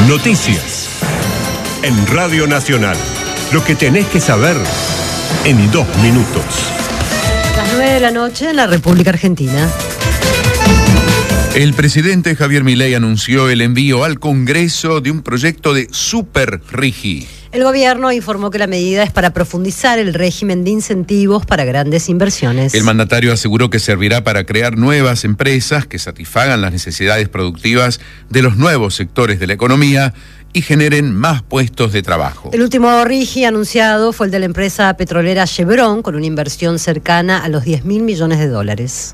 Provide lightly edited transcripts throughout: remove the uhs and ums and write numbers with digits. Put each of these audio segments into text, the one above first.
Noticias. En Radio Nacional. Lo que tenés que saber en 2 minutos. Las 9 de la noche en la República Argentina. El presidente Javier Milei anunció el envío al Congreso de un proyecto de super RIGI. El gobierno informó que la medida es para profundizar el régimen de incentivos para grandes inversiones. El mandatario aseguró que servirá para crear nuevas empresas que satisfagan las necesidades productivas de los nuevos sectores de la economía y generen más puestos de trabajo. El último RIGI anunciado fue el de la empresa petrolera Chevron, con una inversión cercana a los $10.000 millones.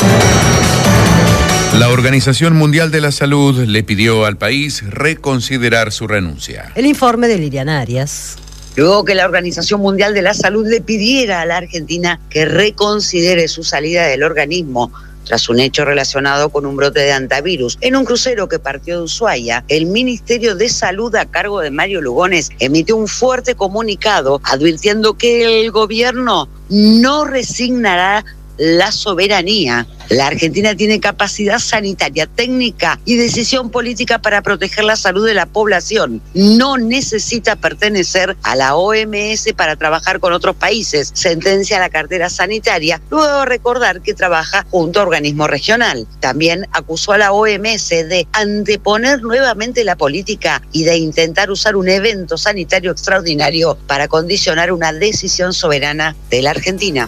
La Organización Mundial de la Salud le pidió al país reconsiderar su renuncia. El informe de Liliana Arias. Luego que la Organización Mundial de la Salud le pidiera a la Argentina que reconsidere su salida del organismo tras un hecho relacionado con un brote de hantavirus. En un crucero que partió de Ushuaia, el Ministerio de Salud a cargo de Mario Lugones emitió un fuerte comunicado advirtiendo que el gobierno no resignará la soberanía. La Argentina tiene capacidad sanitaria, técnica y decisión política para proteger la salud de la población. No necesita pertenecer a la OMS para trabajar con otros países, sentencia la cartera sanitaria, luego de recordar que trabaja junto a organismo regional. También acusó a la OMS de anteponer nuevamente la política y de intentar usar un evento sanitario extraordinario para condicionar una decisión soberana de la Argentina.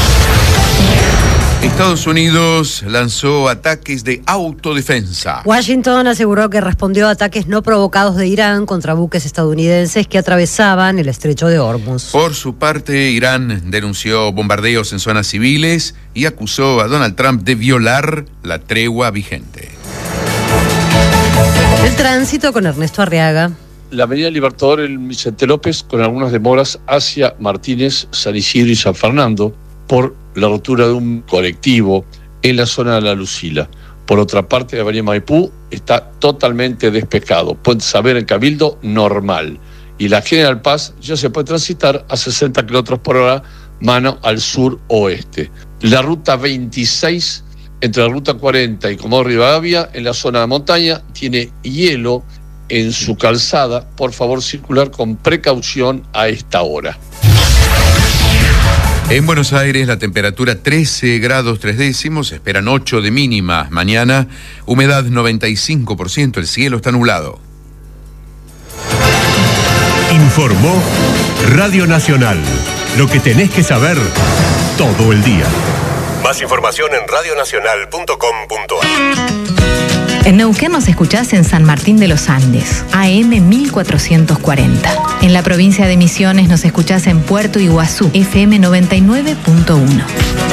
Estados Unidos lanzó ataques de autodefensa. Washington aseguró que respondió a ataques no provocados de Irán contra buques estadounidenses que atravesaban el estrecho de Hormuz. Por su parte, Irán denunció bombardeos en zonas civiles y acusó a Donald Trump de violar la tregua vigente. El tránsito con Ernesto Arriaga. La avenida Libertador en Vicente López, con algunas demoras hacia Martínez, San Isidro y San Fernando, por la rotura de un colectivo en la zona de La Lucila. Por otra parte, la avenida Maipú está totalmente despejado. Puente Saber en Cabildo, normal. Y la General Paz ya se puede transitar a 60 km por hora, mano al sur-oeste. La ruta 26, entre la ruta 40 y Comodoro Rivadavia, en la zona de montaña, tiene hielo en su calzada. Por favor, circular con precaución a esta hora. En Buenos Aires la temperatura 13 grados 3 décimos, esperan 8 de mínima mañana, humedad 95%, el cielo está nublado. Informó Radio Nacional. Lo que tenés que saber todo el día. Más información en radionacional.com.ar. En Neuquén nos escuchás en San Martín de los Andes, AM 1440. En la provincia de Misiones nos escuchás en Puerto Iguazú, FM 99.1.